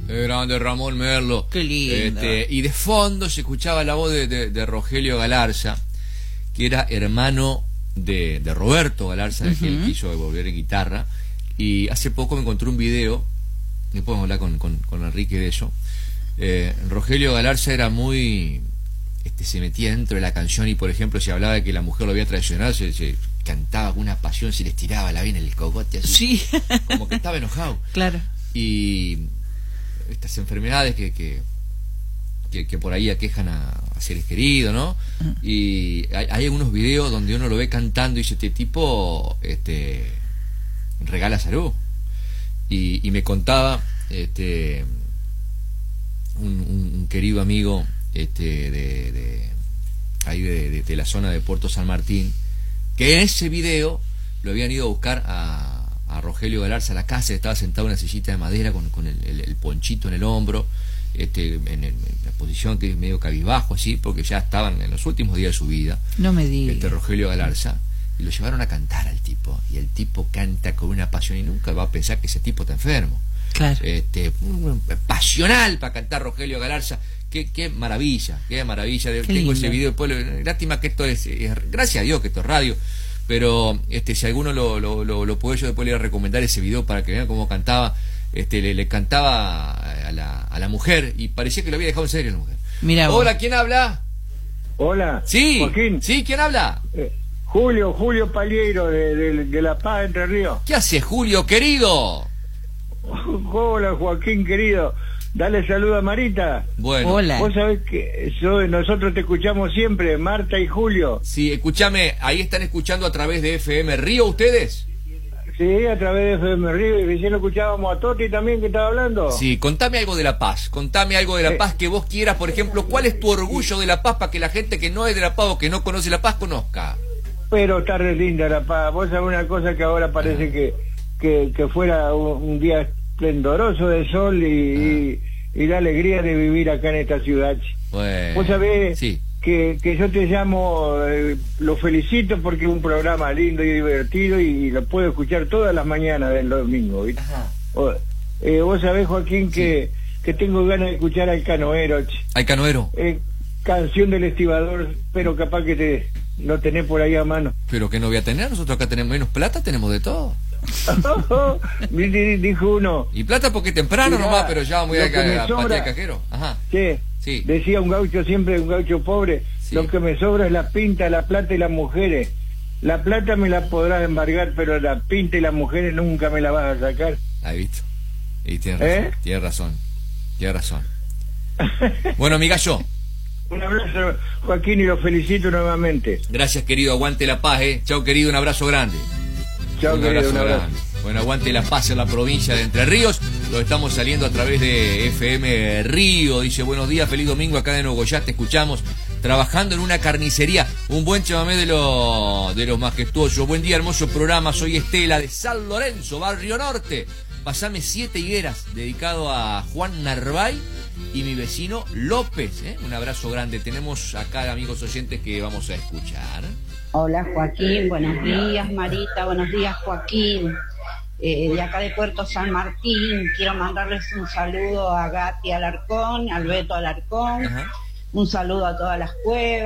Grande Ramón Merlo. Qué lindo. Y de fondo se escuchaba la voz de Rogelio Galarza, que era hermano de Roberto Galarza, que él quiso devolver guitarra. Y hace poco me encontré un video, después vamos a hablar con Enrique de eso. Rogelio Galarza era muy... se metía dentro de la canción y, por ejemplo, si hablaba de que la mujer lo había traicionado, se cantaba con una pasión, se les tiraba la vena en el cogote así, sí. como que estaba enojado. Claro. Y estas enfermedades que por ahí aquejan a seres queridos, ¿no? Y hay algunos videos donde uno lo ve cantando y dice, este tipo regala salud. Y me contaba un querido amigo ahí de la zona de Puerto San Martín, que en ese video lo habían ido a buscar a Rogelio Galarza a la casa. Estaba sentado en una sillita de madera con el ponchito en el hombro, en la posición que es medio cabizbajo así, porque ya estaban en los últimos días de su vida. No me digas. Rogelio Galarza, y lo llevaron a cantar al tipo, y el tipo canta con una pasión y nunca va a pensar que ese tipo está enfermo. Claro. Pasional para cantar Rogelio Galarza. Qué maravilla, qué maravilla. Tengo ese video después. Lástima que esto es gracias a Dios que esto es radio, pero si alguno lo puede, yo después le voy a recomendar ese video para que vean cómo cantaba. Le cantaba a la mujer y parecía que lo había dejado en serio la mujer. Mira vos. Hola, ¿quién habla? Hola. Sí, Joaquín. Sí, ¿quién habla? Julio Palieiro de La Paz, Entre Ríos. ¿Qué hace, Julio, querido? Hola, Joaquín, querido. Dale saludo a Marita. Bueno. Hola. Vos sabés que nosotros te escuchamos siempre, Marta y Julio. Sí, escúchame, ahí están escuchando a través de FM Río ustedes. Sí, a través de FM Río, y recién lo escuchábamos a Toti también, que estaba hablando. Sí, contame algo de La Paz, Paz que vos quieras. Por ejemplo, ¿cuál es tu orgullo de La Paz para que la gente que no es de La Paz o que no conoce La Paz conozca? Pero está re linda La Paz. Vos sabés una cosa, que ahora parece que fuera un día esplendoroso de sol y la alegría de vivir acá en esta ciudad. Bueno, vos sabés sí. que yo te llamo, lo felicito porque es un programa lindo y divertido y lo puedo escuchar todas las mañanas del domingo, ¿viste? Vos sabés, Joaquín, que tengo ganas de escuchar al Canoero. ¿Al Canoero? Canción del Estibador, pero capaz que lo tenés por ahí a mano. ¿Pero que no voy a tener? Nosotros acá tenemos menos plata, tenemos de todo. Dijo uno. Y plata porque temprano nomás, pero ya vamos a patear al cajero. Ajá. Sí. Decía un gaucho, siempre un gaucho pobre, lo que me sobra es la pinta, la plata y las mujeres. La plata me la podrás embargar, pero la pinta y las mujeres nunca me la vas a sacar. Ahí visto. Y tienes razón. Bueno, amigallo. Un abrazo, Joaquín, y lo felicito nuevamente. Gracias, querido. Aguante La Paz, Chao, querido. Un abrazo grande. Chao, querido. Un abrazo. Bueno, aguante La Paz en la provincia de Entre Ríos. Lo estamos saliendo a través de FM Río. Dice, buenos días, feliz domingo acá de Nogoyá. Te escuchamos trabajando en una carnicería. Un buen chamamé de los majestuosos. Buen día, hermoso programa. Soy Estela de San Lorenzo, Barrio Norte. Pasame 7 higueras, dedicado a Juan Narvay y mi vecino López. Un abrazo grande. Tenemos acá amigos oyentes que vamos a escuchar. Hola, Joaquín, buenos días, Marita, buenos días, Joaquín. De acá de Puerto San Martín, quiero mandarles un saludo a Gati Alarcón, al Beto Alarcón, un saludo a todas las cuevas.